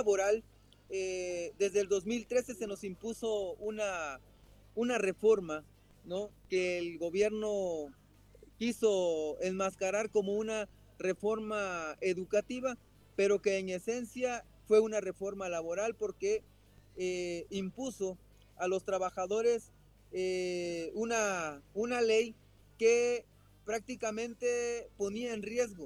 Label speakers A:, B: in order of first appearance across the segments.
A: laboral, desde el 2013 se nos impuso una reforma, ¿no? Que el gobierno quiso enmascarar como una reforma educativa, pero que en esencia fue una reforma laboral porque impuso a los trabajadores una ley que prácticamente ponía en riesgo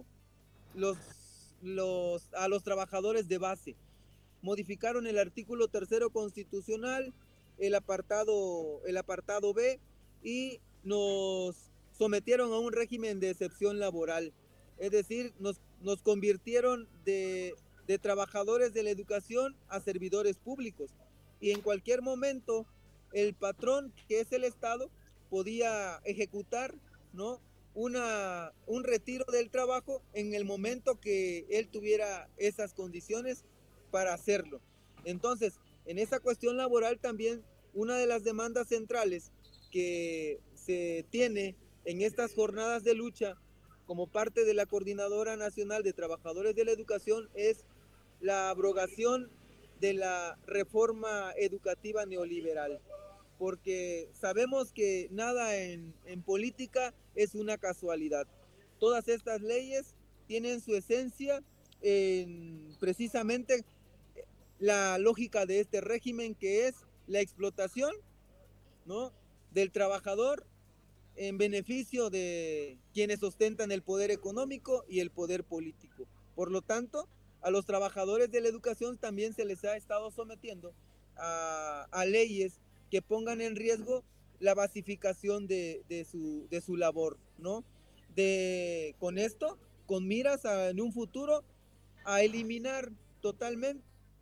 A: a los trabajadores de base. Modificaron el artículo tercero constitucional, el apartado B, y nos sometieron a un régimen de excepción laboral. Es decir, nos convirtieron de trabajadores de la educación a servidores públicos. Y en cualquier momento, el patrón, que es el Estado, podía ejecutar, ¿no?, un retiro del trabajo en el momento que él tuviera esas condiciones para hacerlo. Entonces, en esa cuestión laboral también, una de las demandas centrales que se tiene en estas jornadas de lucha como parte de la Coordinadora Nacional de Trabajadores de la Educación es la abrogación de la reforma educativa neoliberal, porque sabemos que nada en política es una casualidad. Todas estas leyes tienen su esencia en precisamente la lógica de este régimen, que es la explotación, ¿no?, del trabajador en beneficio de quienes ostentan el poder económico y el poder político. Por lo tanto, a los trabajadores de la educación también se les ha estado sometiendo a leyes que pongan en riesgo la basificación de su labor, ¿no? Con esto, con miras en un futuro a eliminar totalmente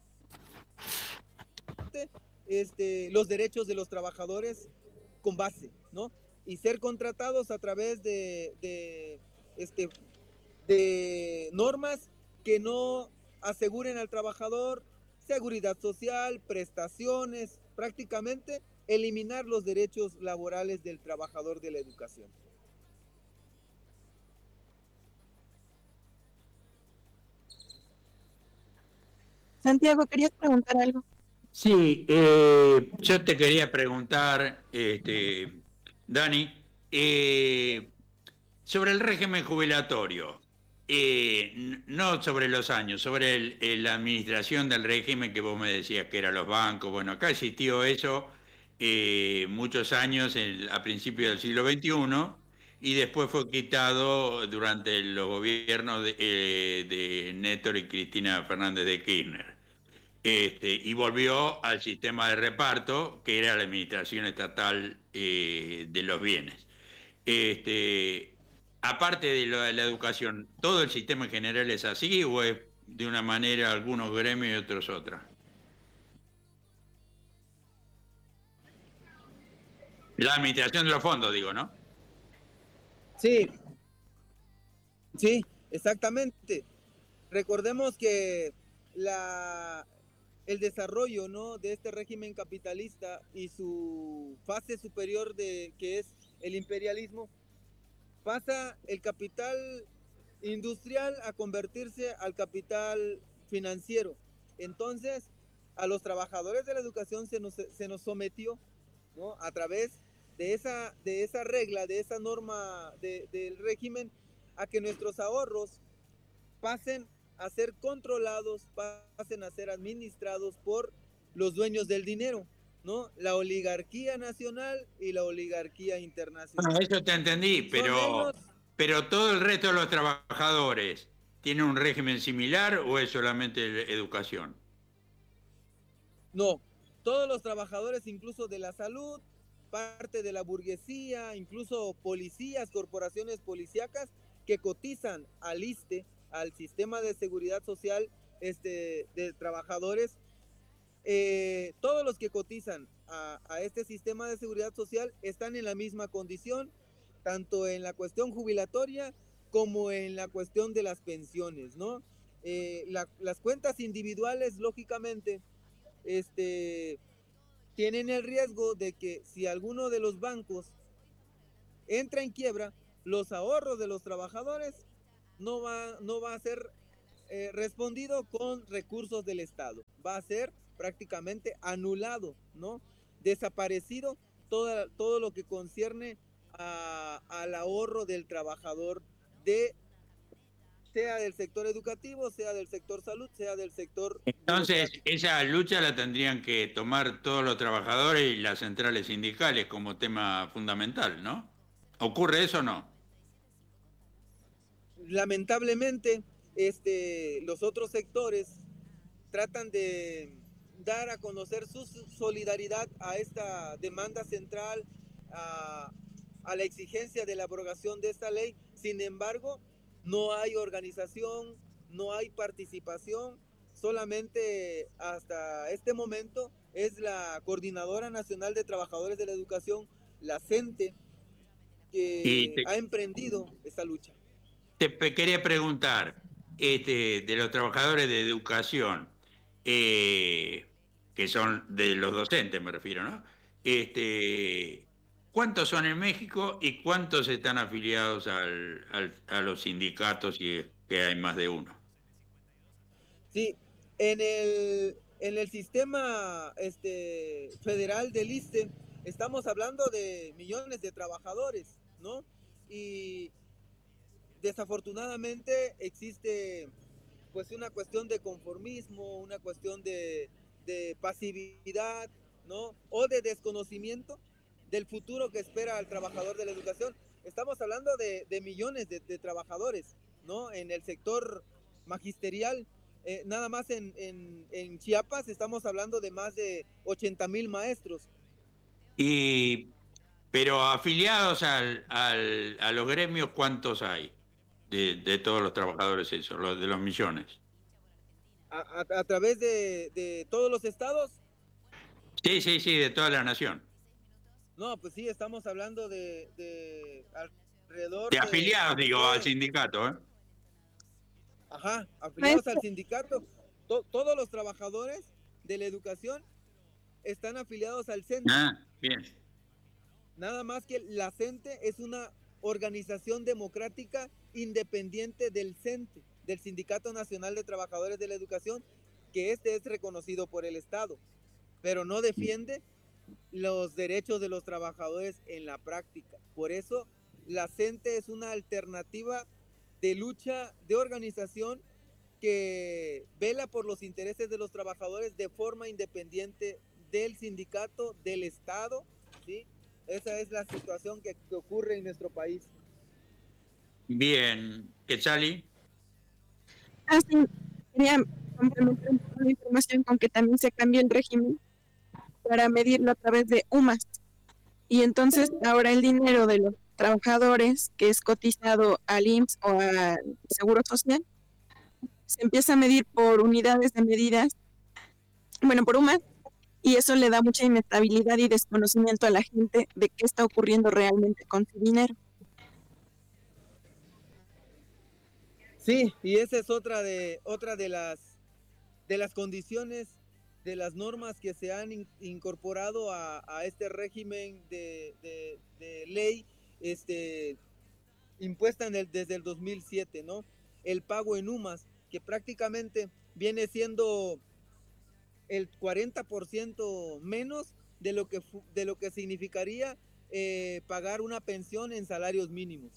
A: los derechos de los trabajadores con base, ¿no? Y ser contratados a través de normas que no aseguren al trabajador seguridad social, prestaciones, prácticamente eliminar los derechos laborales del trabajador de la educación.
B: Santiago, ¿querías preguntar algo?
C: Sí, yo te quería preguntar, Dani, sobre el régimen jubilatorio, no sobre los años, sobre la administración del régimen que vos me decías que eran los bancos. Bueno, acá existió eso muchos años a principios del siglo XXI y después fue quitado durante los gobiernos de Néstor y Cristina Fernández de Kirchner. Y volvió al sistema de reparto, que era la administración estatal de los bienes. Este, Aparte de la educación, ¿todo el sistema en general es así o es de una manera algunos gremios y otros otra? La administración de los fondos, digo, ¿no?
A: Sí, sí, exactamente. Recordemos que el desarrollo, ¿no?, de este régimen capitalista y su fase superior, que es el imperialismo, pasa el capital industrial a convertirse al capital financiero. Entonces, a los trabajadores de la educación se nos sometió, ¿no?, a través de esa regla, de esa norma del régimen, a que nuestros ahorros pasen a ser controlados, pasen a ser administrados por los dueños del dinero, ¿no? La oligarquía nacional y la oligarquía
C: Bueno,
A: internacional.
C: eso te entendí,
A: Son ellos,
C: pero todo el resto de los trabajadores, ¿tiene un régimen similar o es solamente educación?
A: no, todos los trabajadores, incluso de la salud, parte de la burguesía, incluso policías, corporaciones policíacas que cotizan al ISSSTE, al sistema de seguridad social de trabajadores, todos los que cotizan a este sistema de seguridad social están en la misma condición, tanto en la cuestión jubilatoria como en la cuestión de las pensiones, ¿no? Las cuentas individuales, lógicamente, tienen el riesgo de que si alguno de los bancos entra en quiebra, los ahorros de los trabajadores no va a ser respondido con recursos del Estado. Va a ser prácticamente anulado, ¿no? Desaparecido todo lo que concierne al ahorro del trabajador, sea del sector educativo, sea del sector salud, sea del sector
C: Entonces,
A: burocrático.
C: esa lucha la tendrían que tomar todos los trabajadores y las centrales sindicales como tema fundamental, ¿no? ¿Ocurre eso o no?
A: Lamentablemente, los otros sectores tratan de dar a conocer su solidaridad a esta demanda central, a, a la exigencia de la abrogación de esta ley. Sin embargo, no hay organización, no hay participación, solamente hasta este momento es la Coordinadora Nacional de Trabajadores de la Educación, la CENTE,
C: Y
A: que ha emprendido esta lucha.
C: quería preguntar, de los trabajadores de educación, que son de los docentes, me refiero, ¿no? ¿Cuántos son en México y cuántos están afiliados a los sindicatos y es que hay más de uno?
A: Sí, en el sistema federal del ISSSTE estamos hablando de millones de trabajadores, ¿no? Y desafortunadamente existe pues una cuestión de conformismo, una cuestión de pasividad, ¿no? O de desconocimiento del futuro que espera al trabajador de la educación. Estamos hablando de millones de trabajadores, ¿no? En el sector magisterial, nada más en Chiapas estamos hablando de más de 80,000 maestros.
C: Y, pero afiliados a los gremios, ¿cuántos hay de todos los trabajadores, eso, los de los millones?
A: A través de todos los estados.
C: Sí, sí, sí, de toda la nación.
A: No, pues sí, estamos hablando de alrededor
C: De afiliados,
A: no
C: digo, al
A: sé,
C: sindicato, ¿eh?
A: ajá, afiliados al
B: Maestro,
A: sindicato. Todos los trabajadores de la educación están afiliados al CENTE.
C: Ah, bien.
A: Nada más que la CENTE es una organización democrática independiente del CENTE, del Sindicato Nacional de Trabajadores de la Educación, que es reconocido por el Estado, pero no defiende los derechos de los trabajadores en la práctica. Por eso, la CENTE es una alternativa de lucha, de organización que vela por los intereses de los trabajadores de forma independiente del sindicato, del Estado, ¿sí? Esa es la situación que ocurre en nuestro país.
C: Bien, Quetzali.
B: así quería complementar un poco la información con que también se cambió el régimen para medirlo a través de UMAS. Y entonces ahora el dinero de los trabajadores que es cotizado al IMSS o al Seguro Social se empieza a medir por unidades de medidas, bueno, por UMAS, y eso le da mucha inestabilidad y desconocimiento a la gente de qué está ocurriendo realmente con su dinero.
A: Sí, y esa es otra de las condiciones, de las normas que se han incorporado a este régimen de ley impuesta desde el 2007, ¿no? El pago en UMAS, que prácticamente viene siendo el 40% menos de lo que significaría pagar una pensión en salarios mínimos.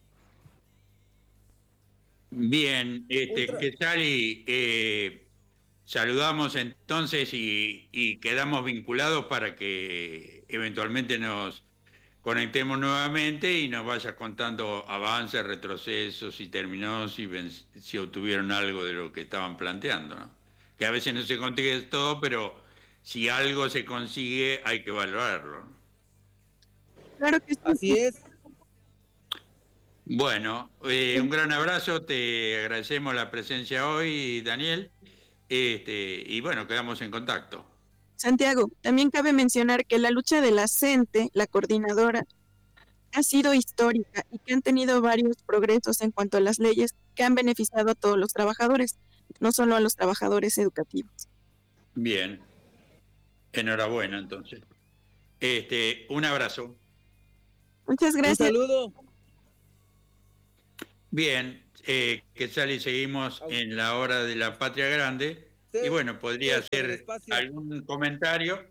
C: Bien,
A: Ultra,
C: Quetzali, saludamos entonces y quedamos vinculados para que eventualmente nos conectemos nuevamente y nos vayas contando avances, retrocesos, y terminó, si obtuvieron algo de lo que estaban planteando, ¿no? Que a veces no se consigue todo, pero si algo se consigue hay que valorarlo, ¿no?
B: Claro que
A: así
B: sí,
A: es.
C: Bueno, un gran abrazo, te agradecemos la presencia hoy, Daniel, y bueno, quedamos en contacto.
B: Santiago. También cabe mencionar que la lucha de la CENTE, la coordinadora, ha sido histórica y que han tenido varios progresos en cuanto a las leyes que han beneficiado a todos los trabajadores, no solo a los trabajadores educativos.
C: Bien, enhorabuena entonces. Un abrazo.
B: Muchas
A: Un
B: gracias.
A: saludo.
C: Bien, Que sale y seguimos en la hora de la Patria Grande.
A: Sí,
C: Y bueno, podría
A: por el
C: hacer
A: espacio.
C: algún comentario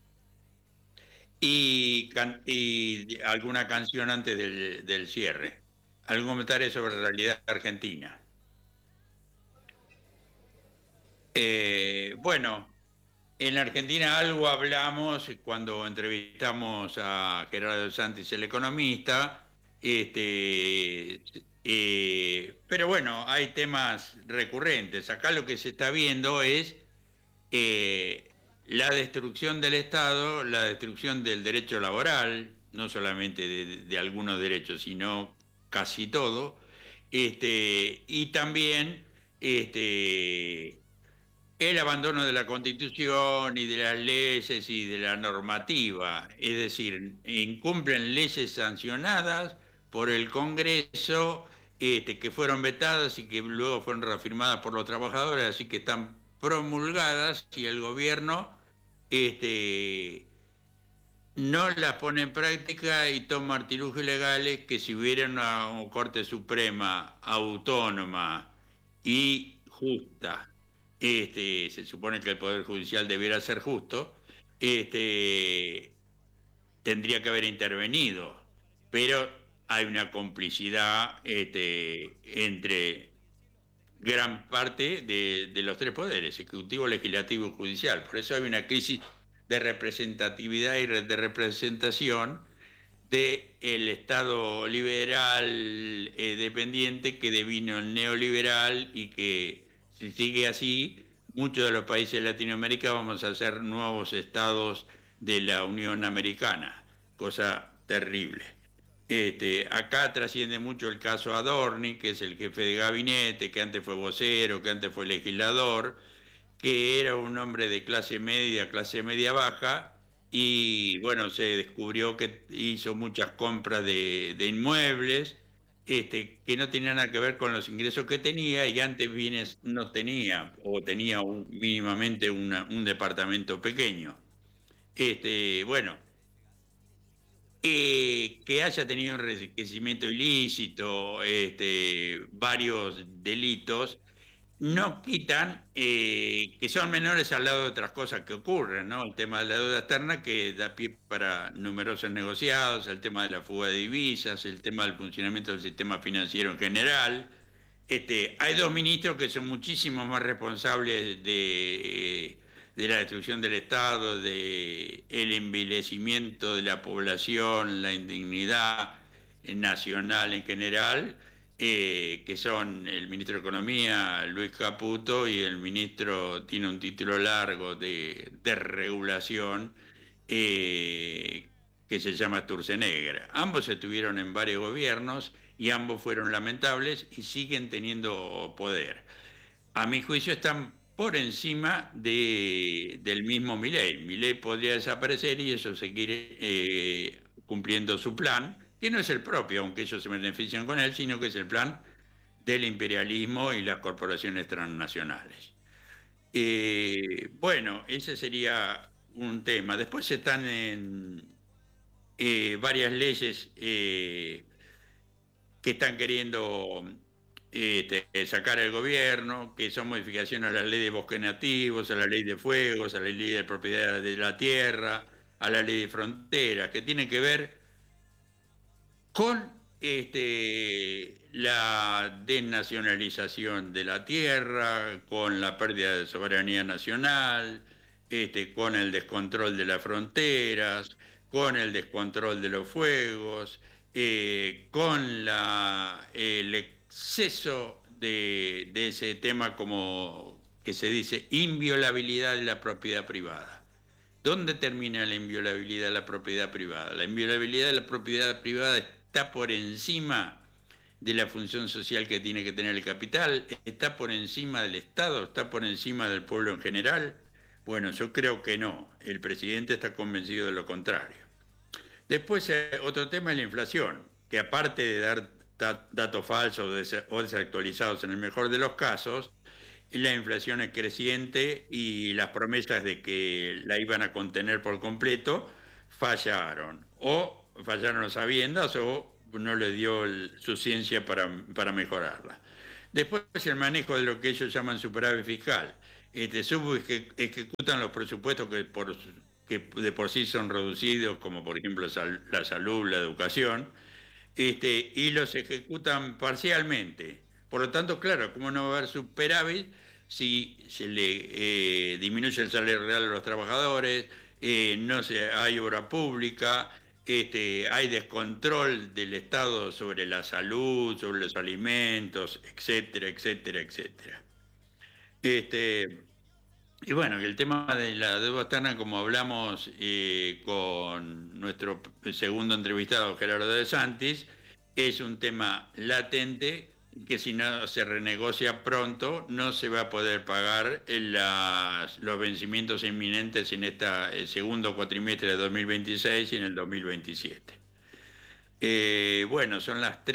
C: y alguna canción antes del cierre. Algún comentario sobre la realidad argentina. Bueno, en Argentina algo hablamos cuando entrevistamos a Gerardo Santis, el economista, pero bueno, hay temas recurrentes. Acá lo que se está viendo es la destrucción del Estado, la destrucción del derecho laboral, no solamente de algunos derechos, sino casi todo, y también el abandono de la Constitución y de las leyes y de la normativa, es decir, incumplen leyes sancionadas por el Congreso, que fueron vetadas y que luego fueron reafirmadas por los trabajadores, así que están promulgadas y el gobierno no las pone en práctica y toma artilugios legales que si hubiera una Corte Suprema autónoma y justa, se supone que el Poder Judicial debiera ser justo, tendría que haber intervenido, pero hay una complicidad entre gran parte de los tres poderes, ejecutivo, legislativo y judicial. Por eso hay una crisis de representatividad y de representación del Estado liberal dependiente que devino el neoliberal y que si sigue así, muchos de los países de Latinoamérica vamos a ser nuevos estados de la Unión Americana, cosa terrible. Acá trasciende mucho el caso Adorni, que es el jefe de gabinete, que antes fue vocero, que antes fue legislador, que era un hombre de clase media baja, y bueno, se descubrió que hizo muchas compras de inmuebles, que no tenían nada que ver con los ingresos que tenía, y antes bienes no tenía, o tenía mínimamente un departamento pequeño. Bueno, que haya tenido un enriquecimiento ilícito, varios delitos, no quitan que son menores al lado de otras cosas que ocurren, ¿no? El tema de la deuda externa que da pie para numerosos negociados, el tema de la fuga de divisas, el tema del funcionamiento del sistema financiero en general. Hay dos ministros que son muchísimo más responsables de la destrucción del Estado, de el envilecimiento de la población, la indignidad nacional en general, que son el ministro de Economía, Luis Caputo, y el ministro tiene un título largo de regulación, que se llama Sturzenegger. Ambos estuvieron en varios gobiernos y ambos fueron lamentables y siguen teniendo poder. A mi juicio están por encima del mismo Milei. Milei podría desaparecer y eso seguir cumpliendo su plan, que no es el propio, aunque ellos se benefician con él, sino que es el plan del imperialismo y las corporaciones transnacionales. Bueno, ese sería un tema. Después están en varias leyes que están queriendo sacar el gobierno, que son modificaciones a la ley de bosques nativos, a la ley de fuegos, a la ley de propiedad de la tierra, a la ley de fronteras, que tienen que ver con la desnacionalización de la tierra, con la pérdida de soberanía nacional, con el descontrol de las fronteras, con el descontrol de los fuegos, con el exceso de ese tema como que se dice inviolabilidad de la propiedad privada. ¿Dónde termina la inviolabilidad de la propiedad privada? La inviolabilidad de la propiedad privada está por encima de la función social que tiene que tener el capital, está por encima del Estado, está por encima del pueblo en general. Bueno, yo creo que no. El presidente está convencido de lo contrario. Después, otro tema es la inflación, que aparte de dar datos falsos o desactualizados en el mejor de los casos, la inflación es creciente y las promesas de que la iban a contener por completo fallaron. O fallaron a sabiendas o no le dio su ciencia para mejorarla. Después el manejo de lo que ellos llaman superávit fiscal. Ejecutan los presupuestos que de por sí son reducidos, como por ejemplo la salud, la educación, y los ejecutan parcialmente. Por lo tanto, claro, ¿cómo no va a haber superávit si se le disminuye el salario real a los trabajadores, hay obra pública, hay descontrol del Estado sobre la salud, sobre los alimentos, etcétera, etcétera, etcétera? Y bueno, el tema de la deuda externa, como hablamos con nuestro segundo entrevistado, Gerardo De Santis, es un tema latente que si no se renegocia pronto no se va a poder pagar los vencimientos inminentes en este segundo cuatrimestre de 2026 y en el 2027. Bueno, son las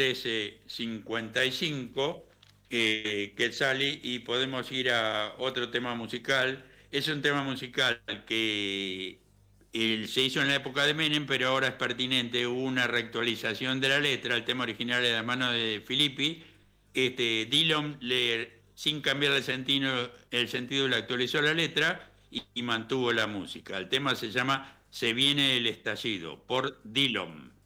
C: 13:55, Quetzali, y podemos ir a otro tema musical. Es un tema musical que se hizo en la época de Menem, pero ahora es pertinente. Hubo una reactualización de la letra. El tema original es de la mano de Filippi. Dillom, sin cambiar el sentido, le actualizó la letra y mantuvo la música. El tema se llama Se viene el estallido, por Dillom.